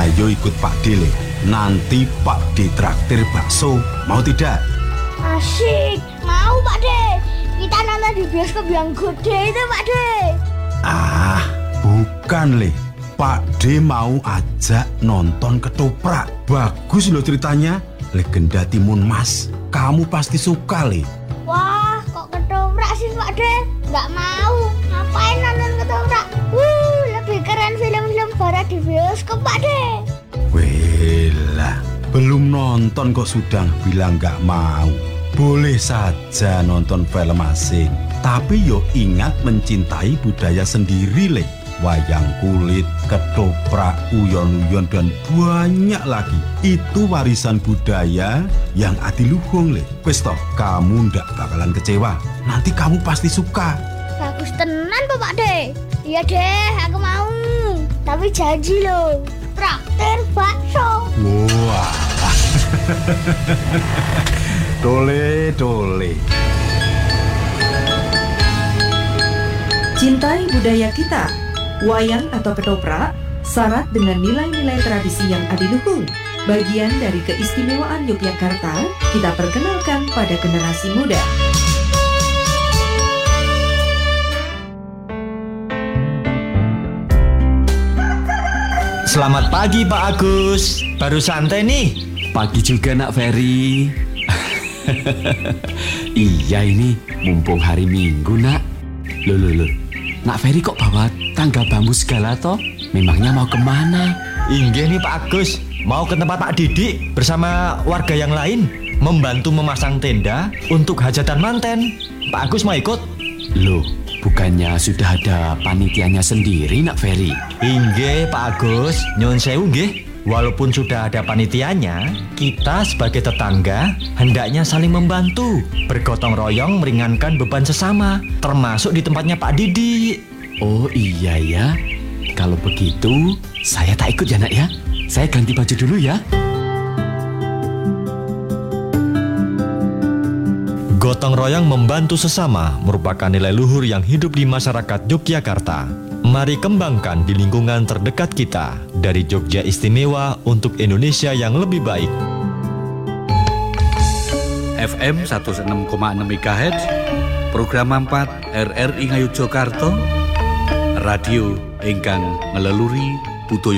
Ayo ikut Pak Dile. Nanti Pak D traktir bakso. Mau tidak? Asik, mau Pak De. Kita nonton di bioskop yang gede itu Pak De. Ah, bukan Le. Pak D mau ajak nonton ketoprak. Bagus loh ceritanya. Legenda Timun Mas. Kamu pasti suka Le. Wah, kok ketoprak sih Pak De? Nggak mau. Ngapain nonton ketoprak? Lebih keren film-film barat di bioskop Pak De. Welah, belum nonton kok sudah bilang nggak mau. Boleh saja nonton film asing, tapi yo ingat mencintai budaya sendiri Le. Wayang kulit, ketoprak, uyon-uyon dan banyak lagi. Itu warisan budaya yang adiluhung Le. Wes toh, kamu ndak bakalan kecewa. Nanti kamu pasti suka. Bagus tenan Pak De. Iya deh, aku mau. Tapi janji loh, traktir bakso. Wah. Dole. Cintai budaya kita. Wayang atau ketoprak syarat dengan nilai-nilai tradisi yang adiluhung. Bagian dari keistimewaan Yogyakarta, kita perkenalkan pada generasi muda. Selamat pagi Pak Agus. Baru santai nih. Pagi juga Nak Ferry. Iya ini mumpung hari Minggu Nak. Loh. Nak Ferry kok bawa tangga bambu segala toh? Memangnya mau kemana? Inggih nih Pak Agus. Mau ke tempat Pak Didik bersama warga yang lain. Membantu memasang tenda untuk hajatan manten. Pak Agus mau ikut? Loh, bukannya sudah ada panitianya sendiri Nak Ferry? Inggih Pak Agus. Nyun sewu nggih. Walaupun sudah ada panitianya, kita sebagai tetangga hendaknya saling membantu, bergotong royong meringankan beban sesama, termasuk di tempatnya Pak Didi. Oh iya ya. Kalau begitu, saya tak ikut ya Nak ya. Saya ganti baju dulu ya. Gotong royong membantu sesama merupakan nilai luhur yang hidup di masyarakat Yogyakarta. Mari kembangkan di lingkungan terdekat kita, dari Jogja Istimewa untuk Indonesia yang lebih baik. FM 106,6 MHz, program 4 RRI Ngayogyakarta, radio ingkang ngeleluri budaya